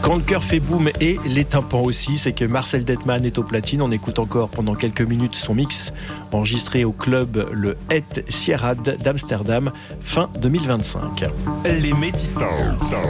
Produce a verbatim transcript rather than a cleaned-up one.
Quand le cœur fait boum et les tympans aussi, c'est que Marcel Dettmann est au platine. On écoute encore pendant quelques minutes son mix enregistré au club le Het Sieraad d'Amsterdam fin deux mille vingt-cinq. Les Métissants.